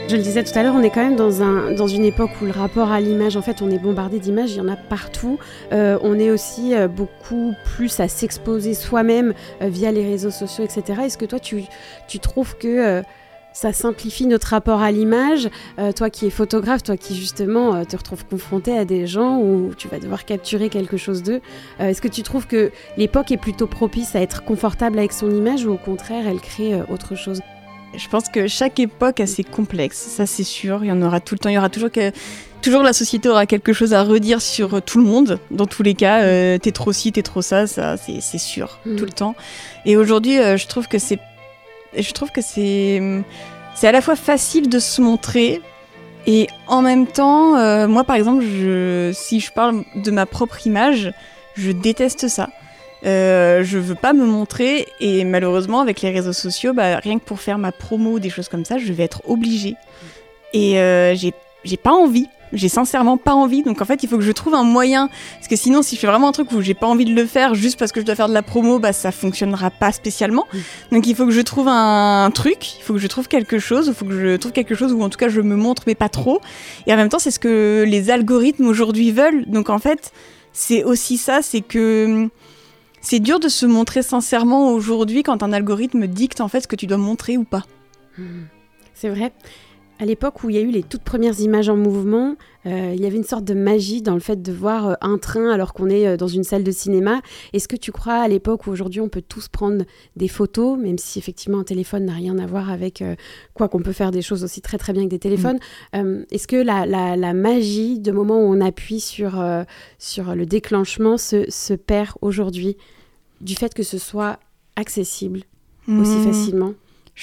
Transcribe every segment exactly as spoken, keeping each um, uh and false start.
Je le disais tout à l'heure, on est quand même dans, un, dans une époque où le rapport à l'image, en fait, on est bombardé d'images, il y en a partout. Euh, on est aussi euh, beaucoup plus à s'exposer soi-même euh, via les réseaux sociaux, et cetera. Est-ce que toi, tu, tu trouves que euh, ça simplifie notre rapport à l'image ? euh, Toi qui es photographe, toi qui justement euh, te retrouves confronté à des gens où tu vas devoir capturer quelque chose d'eux, euh, est-ce que tu trouves que l'époque est plutôt propice à être confortable avec son image ou au contraire, elle crée euh, autre chose ? Je pense que chaque époque a ses complexes, ça c'est sûr, il y en aura tout le temps, il y aura toujours que... Toujours la société aura quelque chose à redire sur tout le monde, dans tous les cas, euh, t'es trop ci, t'es trop ça, ça c'est, c'est sûr, mmh. tout le temps. Et aujourd'hui, euh, je trouve que c'est, je trouve que c'est, c'est à la fois facile de se montrer, et en même temps, euh, moi par exemple, je, si je parle de ma propre image, je déteste ça. Euh, je veux pas me montrer et malheureusement avec les réseaux sociaux, bah, rien que pour faire ma promo ou des choses comme ça, je vais être obligée. Et euh, j'ai, j'ai pas envie, j'ai sincèrement pas envie. Donc en fait, il faut que je trouve un moyen. Parce que sinon, si je fais vraiment un truc où j'ai pas envie de le faire juste parce que je dois faire de la promo, bah ça fonctionnera pas spécialement. Donc il faut que je trouve un, un truc, il faut que je trouve quelque chose, il faut que je trouve quelque chose où en tout cas je me montre mais pas trop. Et en même temps, c'est ce que les algorithmes aujourd'hui veulent. Donc en fait, c'est aussi ça, c'est que c'est dur de se montrer sincèrement aujourd'hui quand un algorithme dicte en fait ce que tu dois montrer ou pas. C'est vrai. À l'époque où il y a eu les toutes premières images en mouvement, euh, il y avait une sorte de magie dans le fait de voir euh, un train alors qu'on est euh, dans une salle de cinéma. Est-ce que tu crois à l'époque où aujourd'hui on peut tous prendre des photos, même si effectivement un téléphone n'a rien à voir avec euh, quoi qu'on peut faire des choses aussi très très bien avec des téléphones, mmh. euh, est-ce que la, la, la magie de moment où on appuie sur, euh, sur le déclenchement se, se perd aujourd'hui du fait que ce soit accessible mmh. aussi facilement ?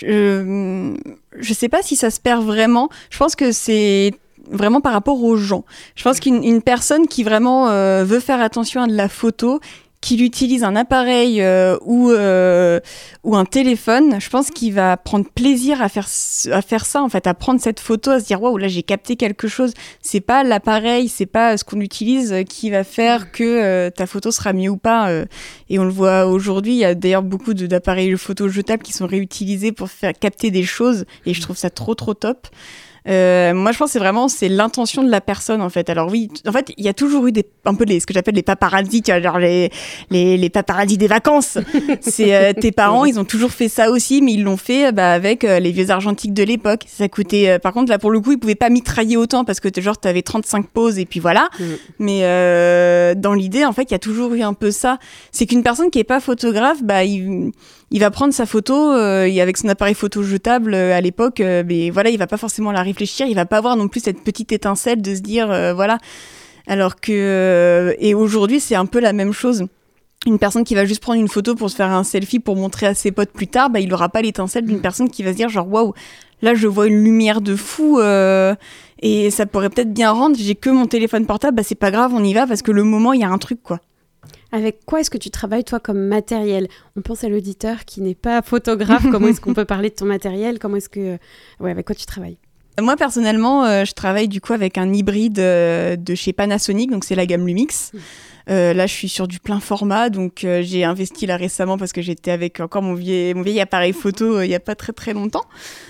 Je, je sais pas si ça se perd vraiment. Je pense que c'est vraiment par rapport aux gens. Je pense qu'une une personne qui vraiment euh, veut faire attention à de la photo, qu'il utilise un appareil euh, ou euh, ou un téléphone, je pense qu'il va prendre plaisir à faire à faire ça en fait, à prendre cette photo, à se dire waouh, là j'ai capté quelque chose. C'est pas l'appareil, c'est pas ce qu'on utilise qui va faire que euh, ta photo sera mieux ou pas. Euh, et on le voit aujourd'hui, il y a d'ailleurs beaucoup de, d'appareils photo jetables qui sont réutilisés pour faire capter des choses, et je trouve ça trop trop top. Euh, moi je pense que c'est vraiment c'est l'intention de la personne en fait. Alors oui, en fait il y a toujours eu des un peu les ce que j'appelle les paparazzis, tu vois, genre les les les paparazzis des vacances. C'est euh, tes parents, ils ont toujours fait ça aussi, mais ils l'ont fait bah avec euh, les vieux argentiques de l'époque. Ça coûtait euh, par contre là pour le coup, ils pouvaient pas mitrailler autant parce que genre t'avais trente-cinq poses et puis voilà. Mm. Mais euh, dans l'idée en fait, il y a toujours eu un peu ça, c'est qu'une personne qui est pas photographe, bah il il va prendre sa photo euh, et avec son appareil photo jetable euh, à l'époque, euh, mais voilà, il va pas forcément la réfléchir, il va pas avoir non plus cette petite étincelle de se dire euh, voilà. Alors que euh, et aujourd'hui c'est un peu la même chose. Une personne qui va juste prendre une photo pour se faire un selfie pour montrer à ses potes plus tard, bah il aura pas l'étincelle d'une personne qui va se dire genre waouh, là je vois une lumière de fou euh, et ça pourrait peut-être bien rendre. J'ai que mon téléphone portable, bah c'est pas grave, on y va parce que le moment il y a un truc quoi. Avec quoi est-ce que tu travailles, toi, comme matériel ? On pense à l'auditeur qui n'est pas photographe. Comment est-ce qu'on peut parler de ton matériel ? Comment est-ce que... Ouais, avec quoi tu travailles ? Moi, personnellement, euh, je travaille du coup avec un hybride euh, de chez Panasonic, donc c'est la gamme Lumix. Mmh. Euh, là, je suis sur du plein format, donc euh, j'ai investi là récemment parce que j'étais avec encore mon vieil, mon vieil appareil photo euh, il n'y a pas très très longtemps.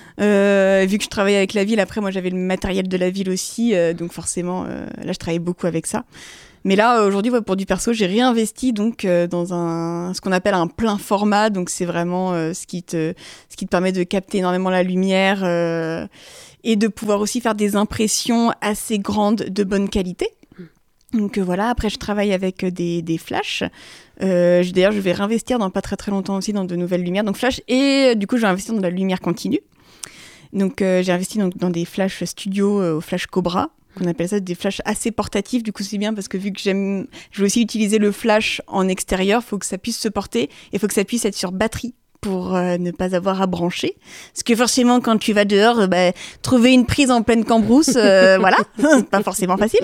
Euh, vu que je travaillais avec la ville, après moi j'avais le matériel de la ville aussi, euh, donc forcément, euh, là je travaillais beaucoup avec ça. Mais là, aujourd'hui, ouais, pour du perso, j'ai réinvesti donc euh, dans un ce qu'on appelle un plein format. Donc c'est vraiment euh, ce qui te ce qui te permet de capter énormément la lumière euh, et de pouvoir aussi faire des impressions assez grandes de bonne qualité. Donc euh, voilà. Après, je travaille avec des des flashs. Euh, je, d'ailleurs, je vais réinvestir dans pas très très longtemps aussi dans de nouvelles lumières. Donc flash et du coup, je vais investir dans de la lumière continue. Donc euh, j'ai investi donc dans des flashs studio euh, au flash Cobra. On appelle ça des flashs assez portatifs, du coup c'est bien parce que vu que j'aime, je veux aussi utiliser le flash en extérieur, il faut que ça puisse se porter et il faut que ça puisse être sur batterie pour euh, ne pas avoir à brancher. Parce que forcément quand tu vas dehors, euh, bah, trouver une prise en pleine cambrousse, euh, voilà, c'est pas forcément facile.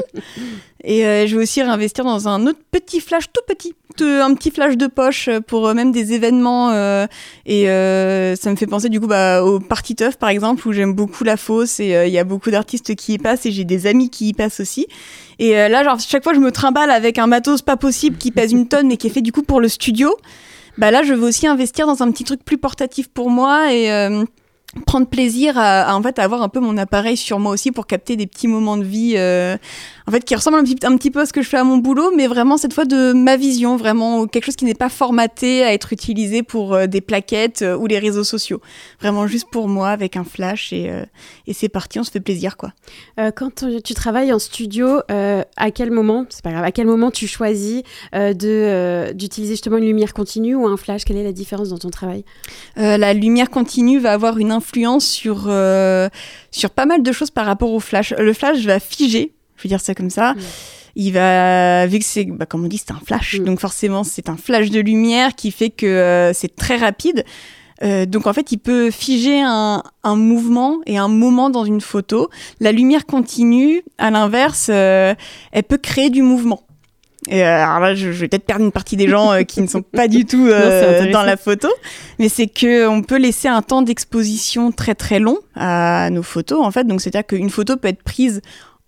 Et euh, je vais aussi réinvestir dans un autre petit flash tout petit, tout, un petit flash de poche pour euh, même des événements. Euh, et euh, ça me fait penser du coup bah, au Party Teuf par exemple, où j'aime beaucoup la fosse et il euh, y a beaucoup d'artistes qui y passent et j'ai des amis qui y passent aussi. Et euh, là, genre chaque fois je me trimballe avec un matos pas possible qui pèse une tonne mais qui est fait du coup pour le studio. Bah là, je veux aussi investir dans un petit truc plus portatif pour moi et... Euh, prendre plaisir à, à en fait à avoir un peu mon appareil sur moi aussi pour capter des petits moments de vie euh, en fait qui ressemblent un petit, un petit peu à ce que je fais à mon boulot, mais vraiment cette fois de ma vision, vraiment quelque chose qui n'est pas formaté à être utilisé pour euh, des plaquettes euh, ou les réseaux sociaux, vraiment juste pour moi avec un flash et, euh, et c'est parti, on se fait plaisir quoi. Euh, quand tu travailles en studio, euh, à quel moment, c'est pas grave, à quel moment tu choisis euh, de, euh, d'utiliser justement une lumière continue ou un flash? Quelle est la différence dans ton travail? euh, La lumière continue va avoir une influence sur, euh, sur pas mal de choses par rapport au flash. Le flash va figer, je vais dire ça comme ça. Mmh. Il va, vu que c'est, bah, comme on dit, c'est un flash. Mmh. Donc forcément, c'est un flash de lumière qui fait que euh, c'est très rapide. Euh, donc en fait, il peut figer un, un mouvement et un moment dans une photo. La lumière continue, à l'inverse, euh, elle peut créer du mouvement. Et alors là, je, je vais peut-être perdre une partie des gens euh, qui ne sont pas du tout euh, non, dans la photo, mais c'est que on peut laisser un temps d'exposition très très long à nos photos en fait. Donc c'est-à-dire qu'une photo peut être prise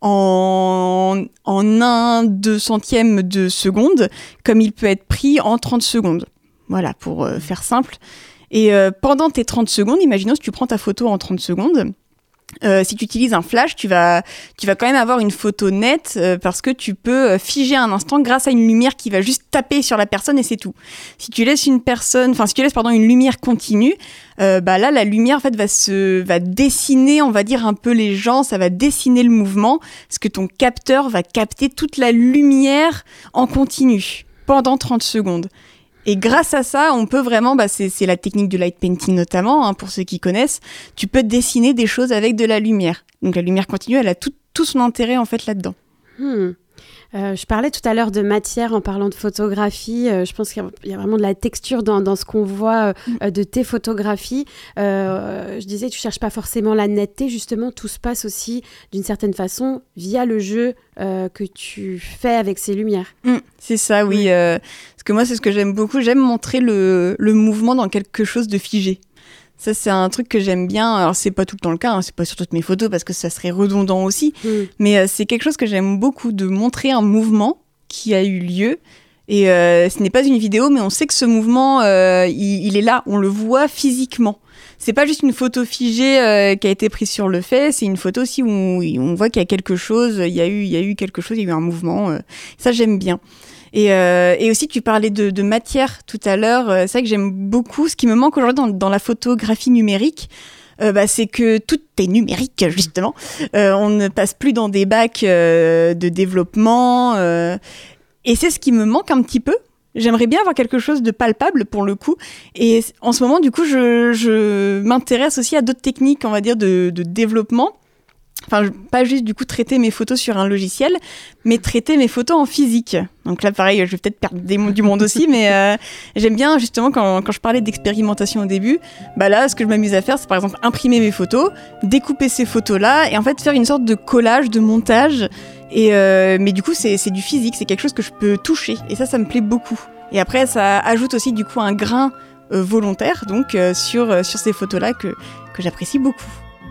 en en un deux centièmes de seconde, comme il peut être pris en trente secondes. Voilà, pour euh, faire simple. Et euh, pendant tes trente secondes, imaginons si tu prends ta photo en trente secondes. Euh, si tu utilises un flash, tu vas, tu vas quand même avoir une photo nette euh, parce que tu peux euh, figer un instant grâce à une lumière qui va juste taper sur la personne et c'est tout. Si tu laisses une personne, enfin si tu laisses pardon une lumière continue, euh, bah là la lumière en fait va se, va dessiner, on va dire un peu les gens, ça va dessiner le mouvement, parce que ton capteur va capter toute la lumière en continu pendant trente secondes. Et grâce à ça, on peut vraiment, bah c'est, c'est la technique du light painting notamment, hein, pour ceux qui connaissent, tu peux dessiner des choses avec de la lumière. Donc la lumière continue, elle a tout, tout son intérêt en fait là-dedans. Hmm. Euh, je parlais tout à l'heure de matière en parlant de photographie. Euh, je pense qu'il y a vraiment de la texture dans, dans ce qu'on voit euh, de tes photographies. Euh, je disais, tu cherches pas forcément la netteté. Justement, tout se passe aussi d'une certaine façon via le jeu euh, que tu fais avec ces lumières. Mmh, c'est ça, oui. Mmh. Euh, parce que moi, c'est ce que j'aime beaucoup. J'aime montrer le, le mouvement dans quelque chose de figé. Ça, c'est un truc que j'aime bien. Alors, c'est pas tout le temps le cas, hein. C'est pas sur toutes mes photos parce que ça serait redondant aussi. Mm. Mais euh, c'est quelque chose que j'aime beaucoup, de montrer un mouvement qui a eu lieu. Et euh, ce n'est pas une vidéo, mais on sait que ce mouvement, euh, il, il est là. On le voit physiquement. C'est pas juste une photo figée euh, qui a été prise sur le fait. C'est une photo aussi où on, on voit qu'il y a quelque chose. Il y a eu, il y a eu quelque chose. Il y a eu un mouvement. Euh, ça, j'aime bien. Et, euh, et aussi, tu parlais de, de matière tout à l'heure. Euh, c'est vrai que j'aime beaucoup. Ce qui me manque aujourd'hui dans, dans la photographie numérique, euh, bah, c'est que tout est numérique, justement. Euh, on ne passe plus dans des bacs euh, de développement. Euh, et c'est ce qui me manque un petit peu. J'aimerais bien avoir quelque chose de palpable pour le coup. Et en ce moment, du coup, je, je m'intéresse aussi à d'autres techniques, on va dire, de, de développement. Enfin, pas juste du coup traiter mes photos sur un logiciel, mais traiter mes photos en physique. Donc là, pareil, je vais peut-être perdre des mots du monde aussi, mais euh, j'aime bien justement quand, quand je parlais d'expérimentation au début, bah là, ce que je m'amuse à faire, c'est par exemple imprimer mes photos, découper ces photos-là, et en fait faire une sorte de collage, de montage. Et euh, mais du coup, c'est, c'est du physique, c'est quelque chose que je peux toucher, et ça, ça me plaît beaucoup. Et après, ça ajoute aussi du coup un grain euh, volontaire, donc euh, sur euh, sur ces photos-là que que j'apprécie beaucoup.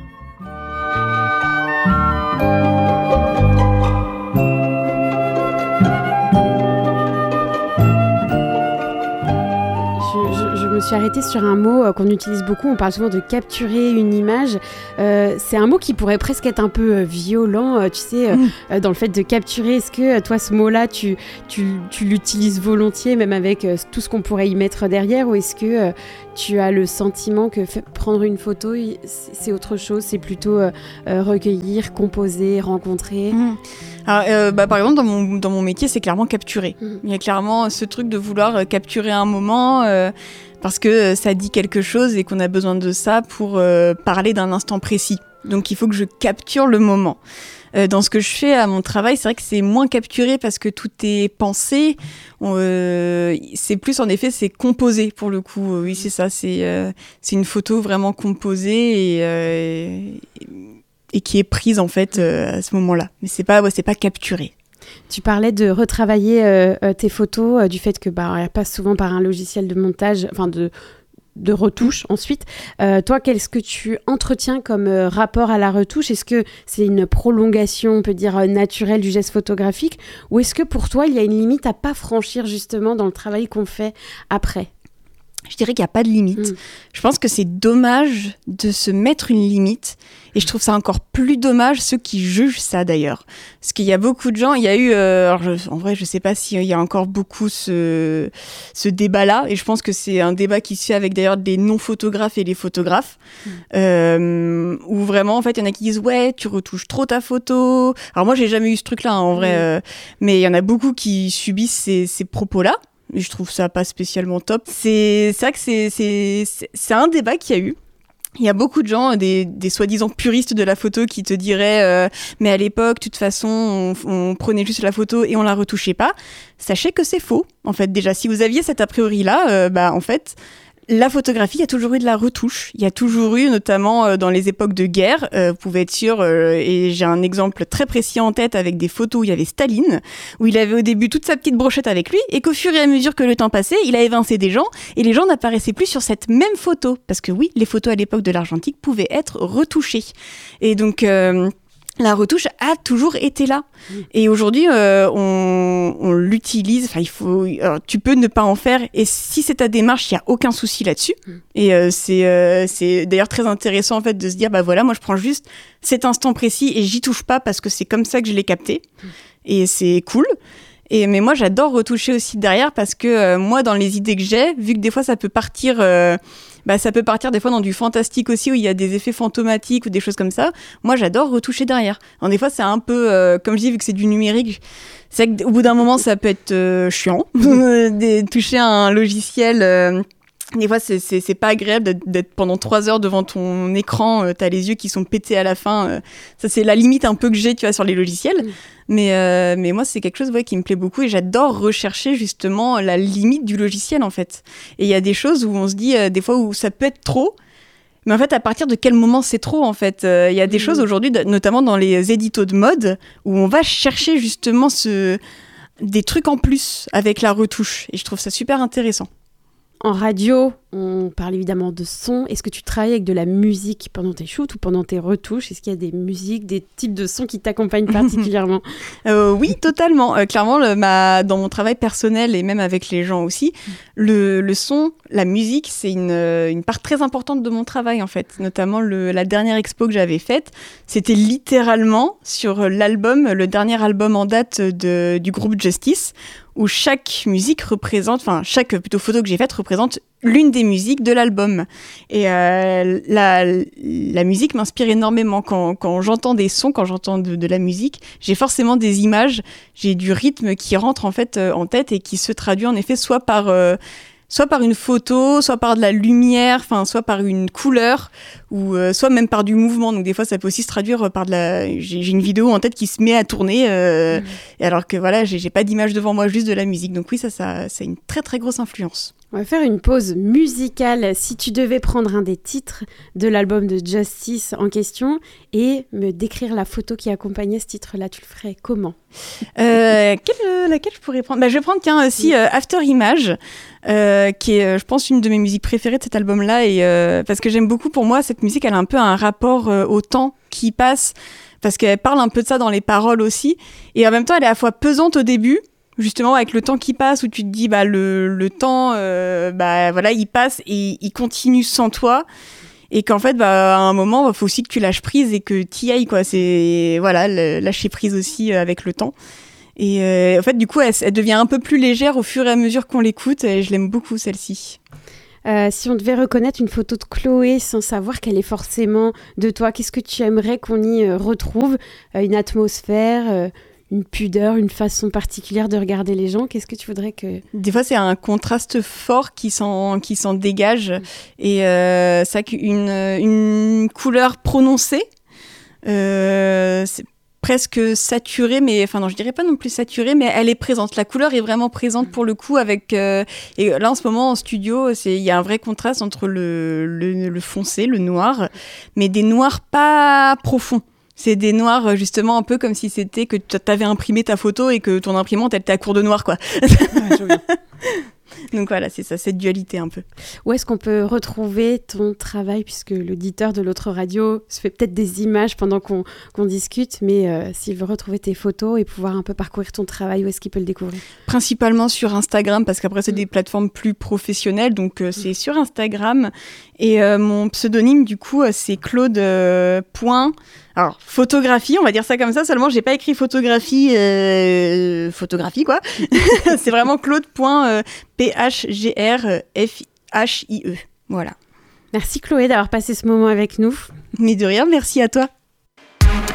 Je me suis arrêtée sur un mot euh, qu'on utilise beaucoup. On parle souvent de capturer une image. Euh, c'est un mot qui pourrait presque être un peu euh, violent, euh, tu sais, euh, mmh. euh, dans le fait de capturer. Est-ce que euh, toi, ce mot-là, tu, tu, tu l'utilises volontiers, même avec euh, tout ce qu'on pourrait y mettre derrière, ou est-ce que euh, tu as le sentiment que f- prendre une photo, c'est, c'est autre chose, c'est plutôt euh, euh, recueillir, composer, rencontrer mmh. Alors, euh, bah, par exemple, dans mon, dans mon métier, c'est clairement capturer. Mmh. Il y a clairement ce truc de vouloir euh, capturer un moment euh, parce que euh, ça dit quelque chose et qu'on a besoin de ça pour euh, parler d'un instant précis. Donc, il faut que je capture le moment. Euh, dans ce que je fais à mon travail, c'est vrai que c'est moins capturé parce que tout est pensé. On, euh, c'est plus, en effet, c'est composé pour le coup. Oui, c'est ça. C'est, euh, c'est une photo vraiment composée et... Euh, et et qui est prise en fait euh, à ce moment-là. Mais c'est pas, ouais, c'est pas capturé. Tu parlais de retravailler euh, tes photos, euh, du fait que bah, elle passe souvent par un logiciel de montage, enfin de, de retouche ensuite. Euh, toi, qu'est-ce que tu entretiens comme euh, rapport à la retouche ? Est-ce que c'est une prolongation, on peut dire, euh, naturelle du geste photographique ? Ou est-ce que pour toi, il y a une limite à pas franchir justement dans le travail qu'on fait après ? Je dirais qu'il n'y a pas de limite. Mmh. Je pense que c'est dommage de se mettre une limite. Et je trouve ça encore plus dommage ceux qui jugent ça d'ailleurs. Parce qu'il y a beaucoup de gens, il y a eu... Euh, alors je, en vrai, je ne sais pas s'il y a encore beaucoup ce, ce débat-là. Et je pense que c'est un débat qui se fait avec d'ailleurs des non-photographes et les photographes. Mmh. Euh, où vraiment, en fait, il y en a qui disent « Ouais, tu retouches trop ta photo. » Alors moi, je n'ai jamais eu ce truc-là, hein, en vrai. Mmh. Euh, mais il y en a beaucoup qui subissent ces, ces propos-là. Et je trouve ça pas spécialement top. C'est, c'est vrai que c'est, c'est, c'est, c'est un débat qu'il y a eu. Il y a beaucoup de gens, des, des soi-disant puristes de la photo qui te diraient euh, « Mais à l'époque, de toute façon, on, on prenait juste la photo et on la retouchait pas. » Sachez que c'est faux. En fait, déjà, si vous aviez cet a priori-là, euh, bah en fait... La photographie, il y a toujours eu de la retouche. Il y a toujours eu, notamment euh, dans les époques de guerre, euh, vous pouvez être sûr, euh, et j'ai un exemple très précis en tête avec des photos où il y avait Staline, où il avait au début toute sa petite brochette avec lui, et qu'au fur et à mesure que le temps passait, il a évincé des gens, et les gens n'apparaissaient plus sur cette même photo. Parce que oui, les photos à l'époque de l'argentique pouvaient être retouchées. Et donc... Euh, la retouche a toujours été là. Mmh. Et aujourd'hui, euh, on, on l'utilise. Enfin, il faut. Alors, tu peux ne pas en faire. Et si c'est ta démarche, il y a aucun souci là-dessus. Mmh. Et euh, c'est, euh, c'est d'ailleurs très intéressant en fait de se dire, bah voilà, moi je prends juste cet instant précis et j'y touche pas parce que c'est comme ça que je l'ai capté. Mmh. Et c'est cool. Et mais moi, j'adore retoucher aussi derrière parce que euh, moi, dans les idées que j'ai, vu que des fois ça peut partir. Euh, Bah, ça peut partir des fois dans du fantastique aussi, où il y a des effets fantomatiques ou des choses comme ça. Moi, j'adore retoucher derrière. Alors, des fois, c'est un peu, euh, comme je dis, vu que c'est du numérique, c'est qu'au bout d'un moment, ça peut être euh, chiant de toucher un logiciel. Euh, des fois, c'est, c'est, c'est pas agréable d'être, d'être pendant trois heures devant ton écran. Euh, t'as les yeux qui sont pétés à la fin. Euh, ça, c'est la limite un peu que j'ai, tu vois, sur les logiciels. Mmh. Mais, euh, mais moi, c'est quelque chose ouais, qui me plaît beaucoup et j'adore rechercher justement la limite du logiciel, en fait. Et il y a des choses où on se dit, euh, des fois, où ça peut être trop, mais en fait, à partir de quel moment c'est trop, en fait. Il euh, y a des mmh. choses aujourd'hui, notamment dans les éditos de mode, où on va chercher justement ce... des trucs en plus avec la retouche. Et je trouve ça super intéressant. En radio, on parle évidemment de son. Est-ce que tu travailles avec de la musique pendant tes shoots ou pendant tes retouches ? Est-ce qu'il y a des musiques, des types de sons qui t'accompagnent particulièrement ? euh, Oui, totalement. Euh, clairement, le, ma, dans mon travail personnel et même avec les gens aussi, le, le son, la musique, c'est une, une part très importante de mon travail en fait. Notamment le, la dernière expo que j'avais faite, c'était littéralement sur l'album, le dernier album en date de, du groupe Justice, où chaque musique représente, enfin chaque plutôt photo que j'ai faite représente l'une des musiques de l'album. Et euh, la, la musique m'inspire énormément. Quand, quand j'entends des sons, quand j'entends de, de la musique, j'ai forcément des images, j'ai du rythme qui rentre en fait euh, en tête et qui se traduit en effet soit par... Euh, soit par une photo, soit par de la lumière, enfin soit par une couleur, ou euh, soit même par du mouvement. Donc des fois, ça peut aussi se traduire par de la. J'ai, j'ai une vidéo en tête qui se met à tourner, euh, mmh. et alors que voilà, j'ai, j'ai pas d'image devant moi, juste de la musique. Donc oui, ça, ça, ça a une très très grosse influence. On va faire une pause musicale. Si tu devais prendre un des titres de l'album de Justice en question et me décrire la photo qui accompagnait ce titre-là, tu le ferais comment ? euh, quelle, Laquelle je pourrais prendre ? bah, Je vais prendre tiens, aussi euh, After Image, euh, qui est, euh, je pense, une de mes musiques préférées de cet album-là. Et, euh, parce que j'aime beaucoup, pour moi, cette musique, elle a un peu un rapport euh, au temps qui passe, parce qu'elle parle un peu de ça dans les paroles aussi. Et en même temps, elle est à la fois pesante au début, justement avec le temps qui passe, où tu te dis bah le le temps euh, bah voilà il passe et il continue sans toi, et qu'en fait bah à un moment il faut aussi que tu lâches prise et que t'y ailles quoi. C'est voilà le, lâcher prise aussi euh, avec le temps. Et euh, en fait du coup elle, elle devient un peu plus légère au fur et à mesure qu'on l'écoute, et je l'aime beaucoup celle-ci. Euh, si on devait reconnaître une photo de Chloé sans savoir qu'elle est forcément de toi, qu'est-ce que tu aimerais qu'on y euh, retrouve ? euh, Une atmosphère, euh, une pudeur, une façon particulière de regarder les gens ? Qu'est-ce que tu voudrais que... Des fois, c'est un contraste fort qui s'en, qui s'en dégage. Mmh. Et euh, ça, une, une couleur prononcée, euh, c'est presque saturée, mais enfin non, je dirais pas non plus saturée, mais elle est présente. La couleur est vraiment présente pour le coup. Avec euh, et là, en ce moment, en studio, c'est il y a un vrai contraste entre le, le, le foncé, le noir, mais des noirs pas profonds. C'est des noirs, justement, un peu comme si c'était que tu avais imprimé ta photo et que ton imprimante, elle était à court de noir, quoi. Ouais, Donc voilà, c'est ça, cette dualité un peu. Où est-ce qu'on peut retrouver ton travail, puisque l'auditeur de l'autre radio se fait peut-être des images pendant qu'on, qu'on discute, mais euh, s'il veut retrouver tes photos et pouvoir un peu parcourir ton travail, où est-ce qu'il peut le découvrir ? Principalement sur Instagram, parce qu'après c'est mmh. des plateformes plus professionnelles, donc euh, c'est mmh. sur Instagram. Et euh, mon pseudonyme, du coup, euh, c'est Claude. Euh, point... Alors, photographie, on va dire ça comme ça, seulement j'ai pas écrit photographie, euh, photographie quoi. C'est vraiment Claude.P H G R F H I E. Voilà. Merci Chloé d'avoir passé ce moment avec nous. Mais de rien, merci à toi.